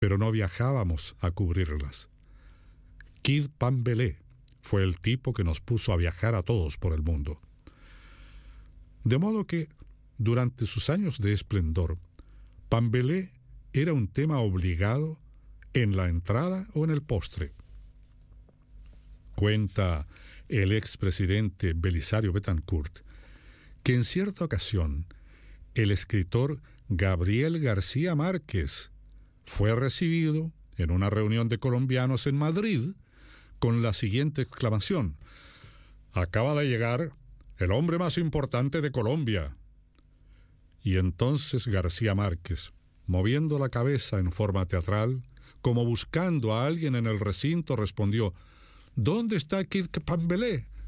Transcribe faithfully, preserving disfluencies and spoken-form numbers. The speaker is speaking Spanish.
pero no viajábamos a cubrirlas. Kid Pambelé fue el tipo que nos puso a viajar a todos por el mundo. De modo que, durante sus años de esplendor, Pambelé era un tema obligado en la entrada o en el postre. Cuenta el expresidente Belisario Betancourt que en cierta ocasión el escritor Gabriel García Márquez fue recibido en una reunión de colombianos en Madrid con la siguiente exclamación: «Acaba de llegar el hombre más importante de Colombia». Y entonces García Márquez, moviendo la cabeza en forma teatral, como buscando a alguien en el recinto, respondió: «¿Dónde está Kid Pambelé?